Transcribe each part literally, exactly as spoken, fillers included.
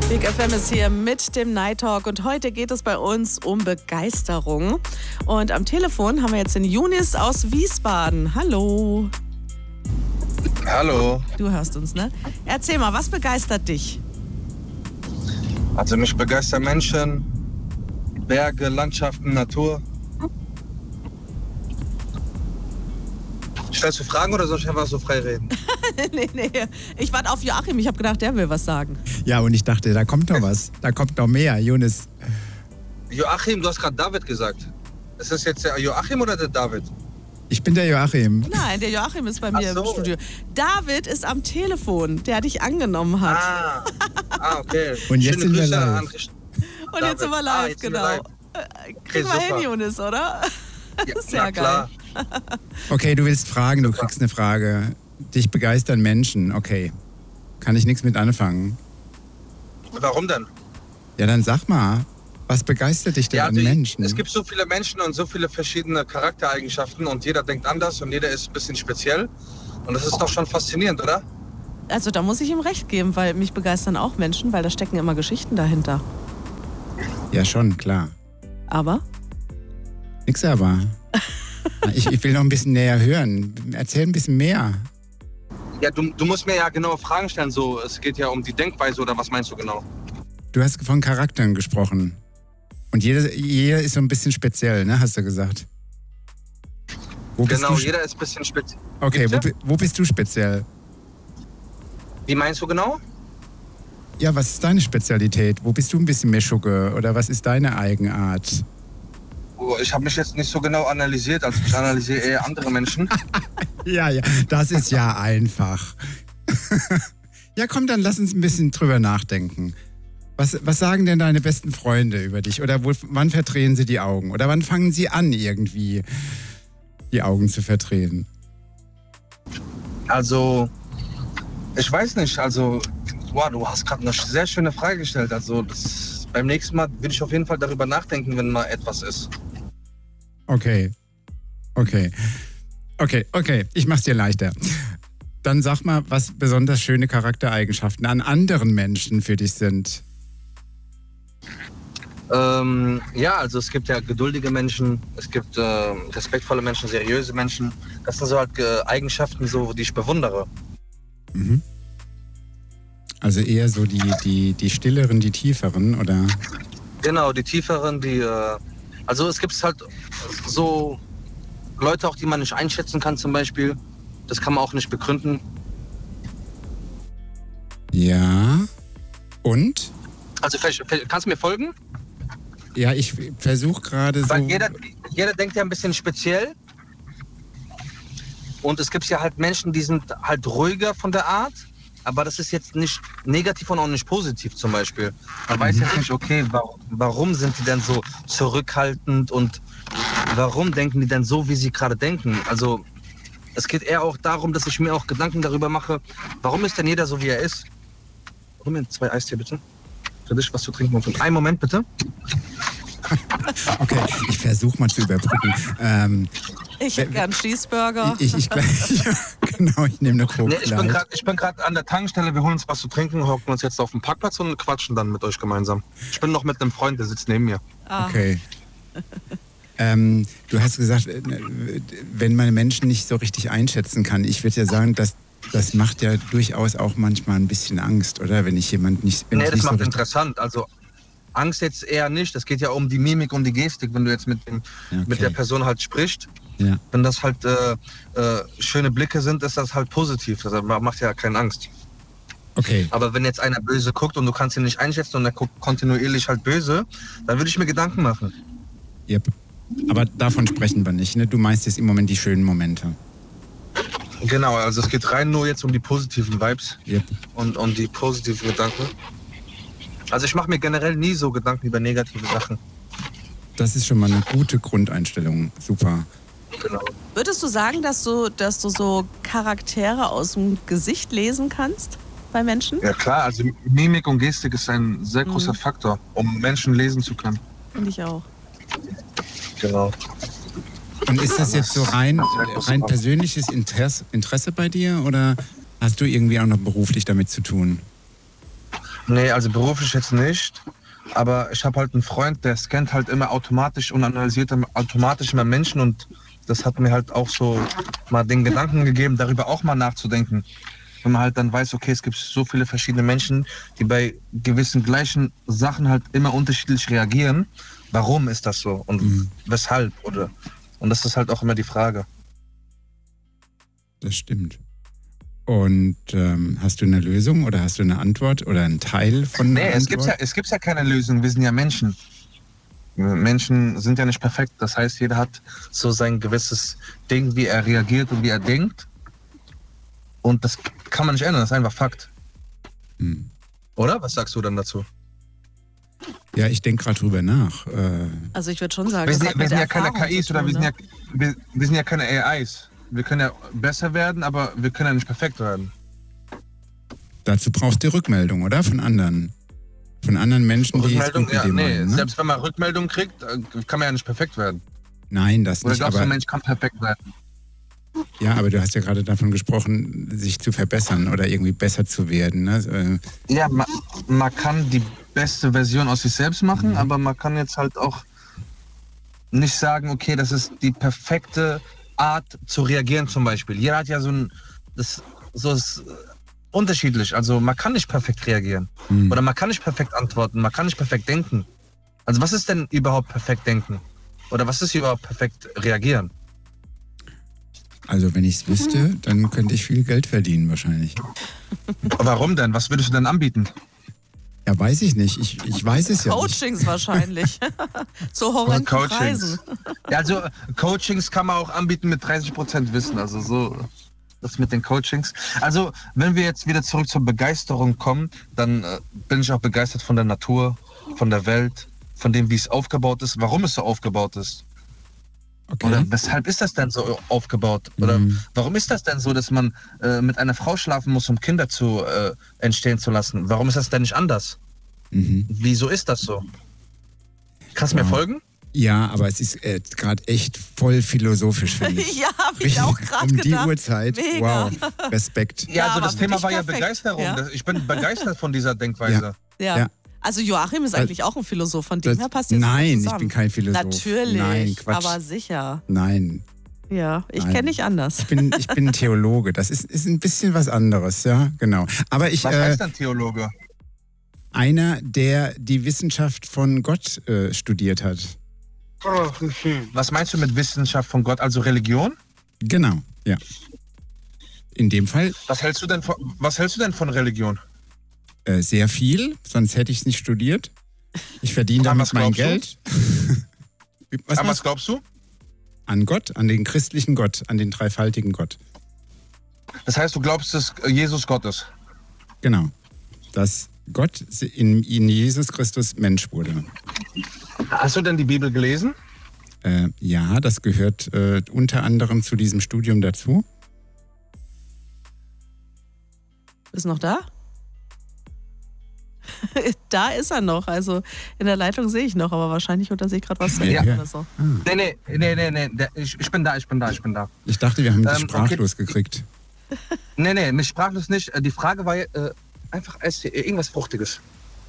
Big F M ist hier mit dem Night Talk und heute geht es bei uns um Begeisterung. Und am Telefon haben wir jetzt den Younis aus Wiesbaden. Hallo. Hallo. Du hörst uns, ne? Erzähl mal, was begeistert dich? Also mich begeistern Menschen, Berge, Landschaften, Natur. Stellst du Fragen oder soll ich einfach so frei reden? nee, nee. Ich warte auf Joachim. Ich habe gedacht, der will was sagen. Ja, und ich dachte, da kommt noch was. Da kommt noch mehr, Younis. Joachim, du hast gerade David gesagt. Ist das jetzt der Joachim oder der David? Ich bin der Joachim. Nein, der Joachim ist bei mir Ach so. im Studio. David ist am Telefon, der dich angenommen hat. Ah, ah okay. Und jetzt Schöne sind wir Grüße live. an Und David. jetzt sind wir Ah, live, jetzt sind wir genau. live. Äh, Kriegen Okay, wir hin, super. Younis, oder? Ja, Sehr na geil. klar. Okay, du willst fragen, du kriegst eine Frage. Dich begeistern Menschen, okay. Kann ich nichts mit anfangen. Warum denn? Ja, dann sag mal, was begeistert dich denn Ja, an also Menschen? es gibt so viele Menschen und so viele verschiedene Charaktereigenschaften und jeder denkt anders und jeder ist ein bisschen speziell. Und das ist doch schon faszinierend, oder? Also da muss ich ihm recht geben, weil mich begeistern auch Menschen, weil da stecken immer Geschichten dahinter. Ja, schon, klar. Aber? Nix aber. Ich, ich will noch ein bisschen näher hören. Erzähl ein bisschen mehr. Ja, du, du musst mir ja genaue Fragen stellen. So, es geht ja um die Denkweise oder was meinst du genau? Du hast von Charakteren gesprochen. Und jeder, jeder ist so ein bisschen speziell, ne? Hast du gesagt. Wo bist Genau, du? jeder ist ein bisschen speziell. Okay, wo, Bitte? bi- wo bist du speziell? Wie meinst du genau? Ja, was ist deine Spezialität? Wo bist du ein bisschen mehr Schugge? Oder was ist deine Eigenart? Oh, ich habe mich jetzt nicht so genau analysiert, also ich analysiere eher andere Menschen. Ja, ja, das ist ja einfach. Ja, komm, dann lass uns ein bisschen drüber nachdenken. Was, was sagen denn deine besten Freunde über dich? Oder wo, wann verdrehen sie die Augen? Oder wann fangen sie an, irgendwie die Augen zu verdrehen? Also, ich weiß nicht, also, wow, du hast gerade eine sehr schöne Frage gestellt. Also, das, beim nächsten Mal würde ich auf jeden Fall darüber nachdenken, wenn mal etwas ist. Okay, okay, okay, okay, ich mach's dir leichter. Dann sag mal, was besonders schöne Charaktereigenschaften an anderen Menschen für dich sind. Ähm, ja, also es gibt ja geduldige Menschen, es gibt äh, respektvolle Menschen, seriöse Menschen. Das sind so halt äh, Eigenschaften, so, die ich bewundere. Mhm. Also eher so die, die, die stilleren, die tieferen, oder? Genau, die tieferen, die... Äh, also es gibt halt so Leute auch, die man nicht einschätzen kann zum Beispiel. Das kann man auch nicht begründen. Ja. Und? Also vielleicht- vielleicht- kannst du mir folgen? Ja, ich versuche gerade so... Weil jeder, jeder denkt ja ein bisschen speziell. Und es gibt ja halt Menschen, die sind halt ruhiger von der Art. Aber das ist jetzt nicht negativ und auch nicht positiv zum Beispiel. Man weiß jetzt nicht, okay, warum, warum sind die denn so zurückhaltend und warum denken die denn so, wie sie gerade denken? Also es geht eher auch darum, dass ich mir auch Gedanken darüber mache, warum ist denn jeder so, wie er ist? Hol mir zwei Eistee bitte. Für dich was zu trinken und einen Moment bitte. Okay, ich versuche mal zu überbrücken. Ähm, Ich hätte gern Cheeseburger. ich, ich, ich, ja, genau, ich nehme eine Coke. Nee, ich bin grad- ich bin gerade an der Tankstelle, wir holen uns was zu trinken, hocken uns jetzt auf den Parkplatz und quatschen dann mit euch gemeinsam. Ich bin noch mit einem Freund, der sitzt neben mir. Ah. Okay. Ähm, du hast gesagt, äh, wenn man Menschen nicht so richtig einschätzen kann, ich würde ja sagen, dass das macht ja durchaus auch manchmal ein bisschen Angst, oder? Wenn ich jemand nicht... Wenn Nee, ich das nicht so macht richtig, interessant. Also Angst jetzt eher nicht. Es geht ja um die Mimik und die Gestik, wenn du jetzt mit, dem, Ja, okay. mit der Person halt sprichst. Ja. Wenn das halt äh, äh, schöne Blicke sind, ist das halt positiv. Das macht ja keine Angst. Okay, Aber wenn jetzt einer böse guckt und du kannst ihn nicht einschätzen und er guckt kontinuierlich halt böse, dann würde ich mir Gedanken machen. yep. Aber davon sprechen wir nicht, ne? Du meinst jetzt im Moment die schönen Momente. Genau, also es geht rein nur jetzt um die positiven Vibes Yep. und um die positiven Gedanken. Also ich mache mir generell nie so Gedanken über negative Sachen. Das ist schon mal eine gute Grundeinstellung. Super. Genau. Würdest du sagen, dass du, dass du so Charaktere aus dem Gesicht lesen kannst bei Menschen? Ja klar, also Mimik und Gestik ist ein sehr großer Mhm. Faktor, um Menschen lesen zu können. Finde ich auch. Genau. Und ist das jetzt so rein, Sehr großer rein Faktor. persönliches Interesse, Interesse bei dir oder hast du irgendwie auch noch beruflich damit zu tun? Nee, also beruflich jetzt nicht. Aber ich habe halt einen Freund, der scannt halt immer automatisch und analysiert dann automatisch immer Menschen. Und das hat mir halt auch so mal den Gedanken gegeben, darüber auch mal nachzudenken. Wenn man halt dann weiß, okay, es gibt so viele verschiedene Menschen, die bei gewissen gleichen Sachen halt immer unterschiedlich reagieren. Warum ist das so und mhm. weshalb? Oder? Und das ist halt auch immer die Frage. Das stimmt. Und ähm, hast du eine Lösung oder hast du eine Antwort oder einen Teil von einer nee, Antwort? es gibt ja, es gibt ja keine Lösung. Wir sind ja Menschen. Menschen sind ja nicht perfekt. Das heißt, jeder hat so sein gewisses Ding, wie er reagiert und wie er denkt. Und das kann man nicht ändern. Das ist einfach Fakt. Hm. Oder? Was sagst du dann dazu? Ja, ich denke gerade drüber nach. Äh also ich würde schon sagen, wir sind, das hat wir mit sind ja Erfahrung keine K Is zu tun, oder wir sind, ne? ja, wir, wir sind ja keine A Is. Wir können ja besser werden, aber wir können ja nicht perfekt werden. Dazu brauchst du Rückmeldung, oder? Von anderen. Von anderen Menschen, die es gut mit ja, dir nee, meinen, ne? Selbst wenn man Rückmeldung kriegt, kann man ja nicht perfekt werden. Nein, das oder nicht. glaubst aber, du, ein Mensch kann perfekt werden? Ja, aber du hast ja gerade davon gesprochen, sich zu verbessern oder irgendwie besser zu werden. Ne? Ja, man, man kann die beste Version aus sich selbst machen, mhm. aber man kann jetzt halt auch nicht sagen, okay, das ist die perfekte Art zu reagieren zum Beispiel. Jeder hat ja so ein, das, so ist unterschiedlich. Also man kann nicht perfekt reagieren. Mhm. Oder man kann nicht perfekt antworten, man kann nicht perfekt denken. Also was ist denn überhaupt perfekt denken? Oder was ist überhaupt perfekt reagieren? Also wenn ich es wüsste, dann könnte ich viel Geld verdienen wahrscheinlich. Warum denn? Was würdest du denn anbieten? Ja, weiß ich nicht. Ich, ich weiß es ja nicht. Coachings wahrscheinlich. Zu horrenden Preisen. Ja, also Coachings kann man auch anbieten mit dreißig Prozent Wissen. Also so das mit den Coachings. Also wenn wir jetzt wieder zurück zur Begeisterung kommen, dann äh, bin ich auch begeistert von der Natur, von der Welt, von dem, wie es aufgebaut ist, warum es so aufgebaut ist. Okay. Oder weshalb ist das denn so aufgebaut? Oder mhm. warum ist das denn so, dass man äh, mit einer Frau schlafen muss, um Kinder zu äh, entstehen zu lassen? Warum ist das denn nicht anders? Mhm. Wieso ist das so? Kannst du wow. mir folgen? Ja, aber es ist äh, gerade echt voll philosophisch, finde ich. Ja, hab ich auch gerade um gedacht. Um die Uhrzeit. Mega. Wow, Respekt. Ja, ja also das Thema war perfekt. ja Begeisterung. Ja. Ich bin begeistert von dieser Denkweise. Ja. ja. Also Joachim ist eigentlich auch ein Philosoph, von dem her passt jetzt Nein, zusammen. Ich bin kein Philosoph. Natürlich, Nein, Quatsch. aber sicher. Nein. Ja, ich kenne nicht anders. Ich bin, ich bin Theologe, das ist, ist ein bisschen was anderes, ja, genau. Aber ich, was heißt denn Theologe? Einer, der die Wissenschaft von Gott äh, studiert hat. Was meinst du mit Wissenschaft von Gott, also Religion? Genau, ja. In dem Fall. Was hältst du denn von, was hältst du denn von Religion? Äh, sehr viel, sonst hätte ich es nicht studiert. Ich verdiene damit mein Geld. was, was glaubst du? An Gott, an den christlichen Gott, an den dreifaltigen Gott. Das heißt, du glaubst, dass Jesus Gott ist? Genau. Dass Gott in, in Jesus Christus Mensch wurde. Hast du denn die Bibel gelesen? Äh, ja, das gehört äh, unter anderem zu diesem Studium dazu. Ist noch da? Da ist er noch, also in der Leitung sehe ich noch, aber wahrscheinlich unter sich gerade was zu ja. oder so. Ah. Nee, nee, nee, nee, nee. Ich, ich bin da, ich bin da, ich bin da. Ich dachte, wir haben dich ähm, sprachlos okay. gekriegt. Nee, nee, mich sprachlos nicht. Die Frage war äh, einfach irgendwas Fruchtiges.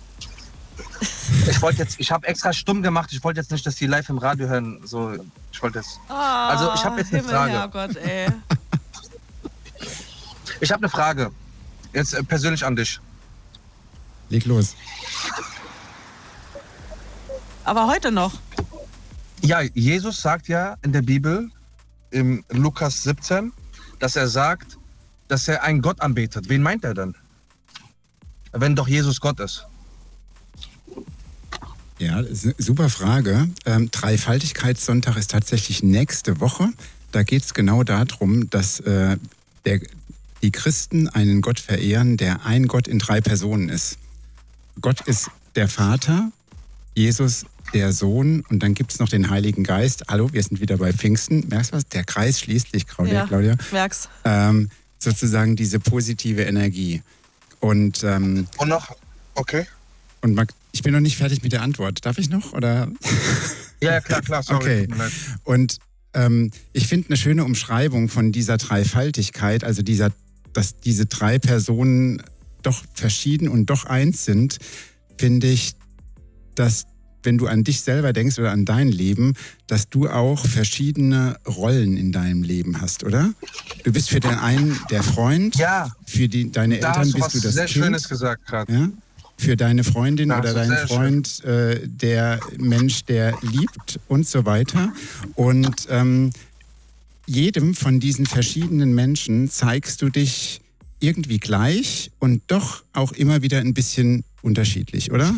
Ich wollte jetzt, ich habe extra stumm gemacht, ich wollte jetzt nicht, dass die live im Radio hören. So, ich wollte jetzt. Oh, also ich habe jetzt eine Himmel, Frage. Herrgott, ey. Ich habe eine Frage. Jetzt äh, persönlich an dich. Leg los. Aber heute noch. Ja, Jesus sagt ja in der Bibel, im Lukas siebzehn, dass er sagt, dass er einen Gott anbetet. Wen meint er denn? Wenn doch Jesus Gott ist. Ja, das ist eine super Frage. Ähm, Dreifaltigkeitssonntag ist tatsächlich nächste Woche. Da geht es genau darum, dass äh, der, die Christen einen Gott verehren, der ein Gott in drei Personen ist. Gott ist der Vater, Jesus der Sohn und dann gibt es noch den Heiligen Geist. Hallo, wir sind wieder bei Pfingsten. Merkst du was? Der Kreis schließt sich, Claudia. Ja, Claudia. merk's. Ähm, sozusagen diese positive Energie. Und, ähm, und noch, okay. Und Marc, ich bin noch nicht fertig mit der Antwort. Darf ich noch? Oder? Ja, klar, klar, sorry. Okay. Und ähm, ich finde eine schöne Umschreibung von dieser Dreifaltigkeit, also dieser, dass diese drei Personen doch verschieden und doch eins sind, finde ich, dass wenn du an dich selber denkst oder an dein Leben, dass du auch verschiedene Rollen in deinem Leben hast, oder? Du bist für den einen der Freund, ja, für die, deine da Eltern hast du bist was du das sehr Kind. Schönes gesagt gerade. Ja? Für deine Freundin da oder deinen Freund äh, der Mensch, der liebt und so weiter. Und ähm, jedem von diesen verschiedenen Menschen zeigst du dich irgendwie gleich und doch auch immer wieder ein bisschen unterschiedlich, oder?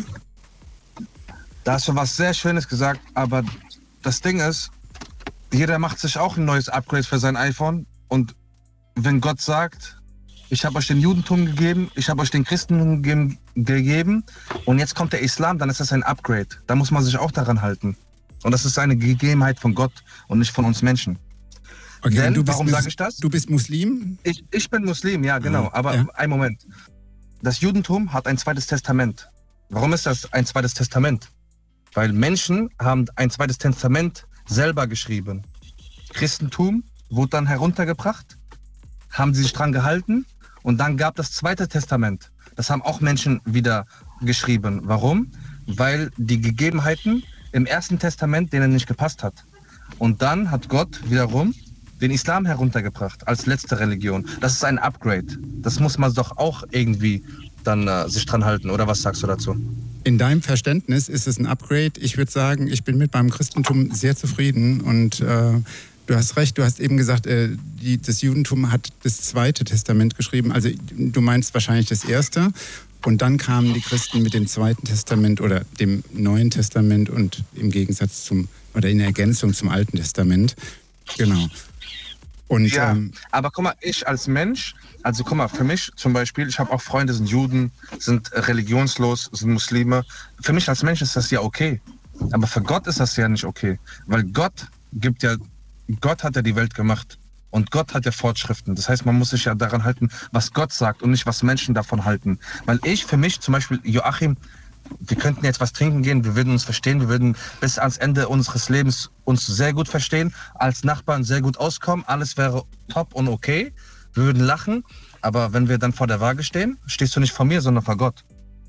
Da hast du was sehr Schönes gesagt, aber das Ding ist, jeder macht sich auch ein neues Upgrade für sein iPhone und wenn Gott sagt, ich habe euch den Judentum gegeben, ich habe euch den Christentum gegeben, gegeben und jetzt kommt der Islam, dann ist das ein Upgrade. Da muss man sich auch daran halten. Und das ist eine Gegebenheit von Gott und nicht von uns Menschen. Okay, Denn, du bist warum Mus- sage ich das? Du bist Muslim? Ich, ich bin Muslim, ja genau, Ah, aber ja. ein Moment. Das Judentum hat ein zweites Testament. Warum ist das ein zweites Testament? Weil Menschen haben ein zweites Testament selber geschrieben. Christentum wurde dann heruntergebracht, haben sie sich dran gehalten und dann gab das zweite Testament. Das haben auch Menschen wieder geschrieben. Warum? Weil die Gegebenheiten im ersten Testament denen nicht gepasst hat. Und dann hat Gott wiederum den Islam heruntergebracht als letzte Religion. Das ist ein Upgrade. Das muss man doch auch irgendwie dann äh, sich dran halten. Oder was sagst du dazu? In deinem Verständnis ist es ein Upgrade. Ich würde sagen, ich bin mit meinem Christentum sehr zufrieden und äh, du hast recht, du hast eben gesagt, äh, die, das Judentum hat das zweite Testament geschrieben. Also du meinst wahrscheinlich das erste und dann kamen die Christen mit dem zweiten Testament oder dem neuen Testament und im Gegensatz zum, oder in Ergänzung zum alten Testament. Genau. Und, ja, ähm, aber guck mal, ich als Mensch, also guck mal, für mich zum Beispiel, ich habe auch Freunde, sind Juden, sind religionslos, sind Muslime. Für mich als Mensch ist das ja okay. Aber für Gott ist das ja nicht okay. Weil Gott gibt ja, Gott hat ja die Welt gemacht. Und Gott hat ja Fortschriften. Das heißt, man muss sich ja daran halten, was Gott sagt und nicht, was Menschen davon halten. Weil ich, für mich zum Beispiel, Joachim, wir könnten jetzt was trinken gehen, wir würden uns verstehen, wir würden bis ans Ende unseres Lebens uns sehr gut verstehen, als Nachbarn sehr gut auskommen, alles wäre top und okay, wir würden lachen, aber wenn wir dann vor der Waage stehen, stehst du nicht vor mir, sondern vor Gott.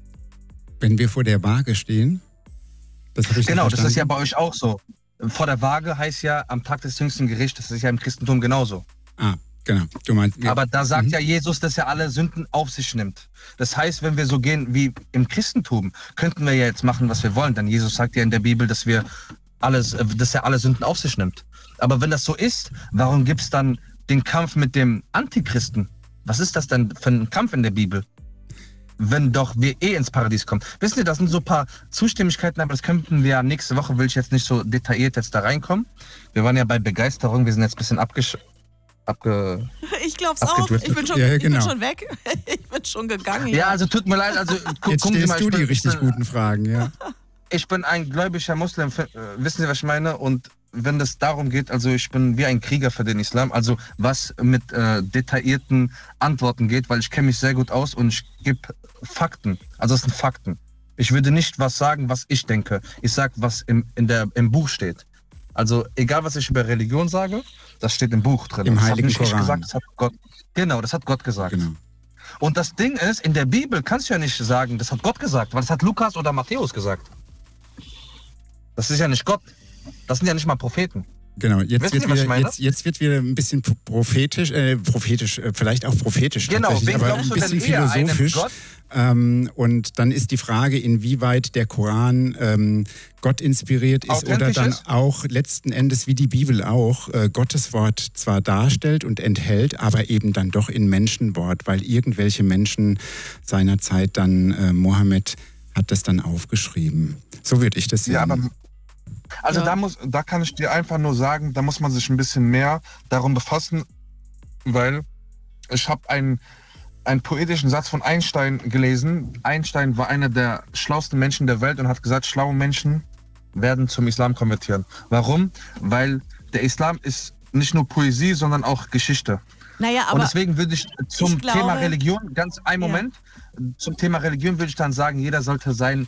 wenn wir vor der Waage stehen, das habe ich Genau, nicht das ist ja verstanden. bei euch auch so. Vor der Waage heißt ja am Tag des jüngsten Gerichts, das ist ja im Christentum genauso. Ah, genau. Du meinst, ja. Aber da sagt Mhm. ja Jesus, dass er alle Sünden auf sich nimmt. Das heißt, wenn wir so gehen wie im Christentum, könnten wir ja jetzt machen, was wir wollen. Denn Jesus sagt ja in der Bibel, dass wir alles, äh, dass er alle Sünden auf sich nimmt. Aber wenn das so ist, warum gibt es dann den Kampf mit dem Antichristen? Was ist das denn für ein Kampf in der Bibel? Wenn doch wir eh ins Paradies kommen. Wissen Sie, das sind so ein paar Zustimmigkeiten, aber das könnten wir ja nächste Woche, will ich jetzt nicht so detailliert jetzt da reinkommen. Wir waren ja bei Begeisterung, wir sind jetzt ein bisschen abgesch... Abge Ich glaub's auch. Abgedriftet. Ich bin schon, Ja, ja, ich bin genau. schon weg. Ich bin schon gegangen. Ja, also tut mir leid, also gu Jetzt gucken Sie stellst mal, du ich die bin, richtig ich bin, guten Fragen, ja. ich bin ein gläubiger Muslim, äh, wissen Sie, was ich meine? Und wenn es darum geht, also ich bin wie ein Krieger für den Islam, also was mit äh, detaillierten Antworten geht, weil ich kenne mich sehr gut aus und ich gebe Fakten, also es sind Fakten. Ich würde nicht was sagen, was ich denke. Ich sage, was im, in der, im Buch steht. Also egal, was ich über Religion sage, das steht im Buch drin. Im das Heiligen hat nicht ich Koran. gesagt, das hat Gott. Genau, das hat Gott gesagt. Genau. Und das Ding ist, in der Bibel kannst du ja nicht sagen, das hat Gott gesagt, weil das hat Lukas oder Matthäus gesagt. Das ist ja nicht Gott. Das sind ja nicht mal Propheten. Genau, jetzt Wissen wird, Sie, was ich wieder, meine? jetzt, jetzt wird wieder ein bisschen prophetisch, äh, prophetisch, äh, vielleicht auch prophetisch Genau, tatsächlich, wen aber glaubst ein du denn bisschen eher, einem philosophisch. Gott? Ähm, und dann ist die Frage, inwieweit der Koran ähm, Gott inspiriert ist oder Authentisch dann ist? auch letzten Endes, wie die Bibel auch, äh, Gottes Wort zwar darstellt und enthält, aber eben dann doch in Menschenwort, weil irgendwelche Menschen seinerzeit dann, äh, Mohammed hat das dann aufgeschrieben. So würde ich das sehen. Ja, aber also Ja. da muss, da kann ich dir einfach nur sagen, da muss man sich ein bisschen mehr darum befassen, weil ich habe einen, einen poetischen Satz von Einstein gelesen. Einstein war einer der schlauesten Menschen der Welt und hat gesagt, schlaue Menschen werden zum Islam konvertieren. Warum? Weil der Islam ist nicht nur Poesie, sondern auch Geschichte. Naja, aber Und deswegen würde ich zum ich glaube- Thema Religion, ganz einen Ja. Moment, zum Thema Religion würde ich dann sagen, jeder sollte sein,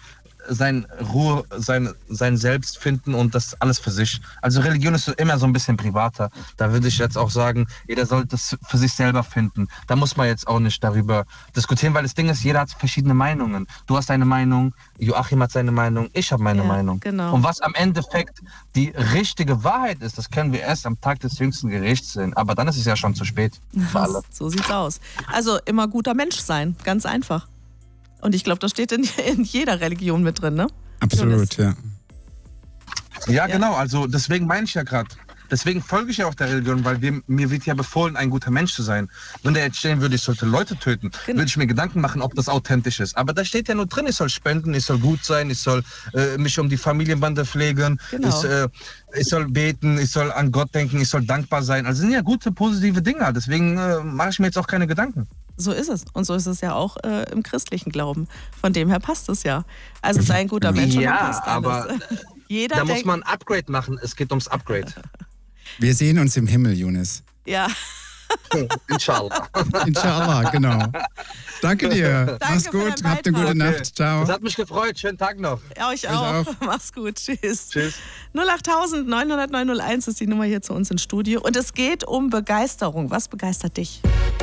sein Ruhe, sein, sein Selbst finden und das alles für sich. Also Religion ist immer so ein bisschen privater. Da würde ich jetzt auch sagen, jeder soll das für sich selber finden. Da muss man jetzt auch nicht darüber diskutieren, weil das Ding ist, jeder hat verschiedene Meinungen. Du hast deine Meinung, Joachim hat seine Meinung, ich habe meine Ja, Meinung. genau. Und was am Endeffekt die richtige Wahrheit ist, das können wir erst am Tag des jüngsten Gerichts sehen. Aber dann ist es ja schon zu spät für alle. So sieht's aus. Also immer guter Mensch sein, ganz einfach. Und ich glaube, das steht in, in jeder Religion mit drin, ne? Absolut, ja. Ja, genau. Also deswegen meine ich ja gerade. Deswegen folge ich ja auch der Religion, weil wir, mir wird ja befohlen, ein guter Mensch zu sein. Wenn da jetzt stehen würde, ich sollte Leute töten, Genau. würde ich mir Gedanken machen, ob das authentisch ist. Aber da steht ja nur drin, ich soll spenden, ich soll gut sein, ich soll äh, mich um die Familienbande pflegen, Genau. ich, äh, ich soll beten, ich soll an Gott denken, ich soll dankbar sein. Also sind ja gute, positive Dinge. Deswegen äh, mache ich mir jetzt auch keine Gedanken. So ist es. Und so ist es ja auch äh, im christlichen Glauben. Von dem her passt es ja. Also sei ein guter Mensch und Ja, dann passt alles. aber Jeder Da muss denkt, man ein Upgrade machen. Es geht ums Upgrade. Wir sehen uns im Himmel, Younes. ja. Inshallah. Inshallah, genau. Danke dir. Mach's für gut. deinen Habt eine gute Okay. Nacht. Ciao. Es hat mich gefreut. Schönen Tag noch. Euch auch. auch. Mach's gut. Tschüss. Tschüss. null acht neun null null neun null eins ist die Nummer hier zu uns ins Studio. Und es geht um Begeisterung. Was begeistert dich?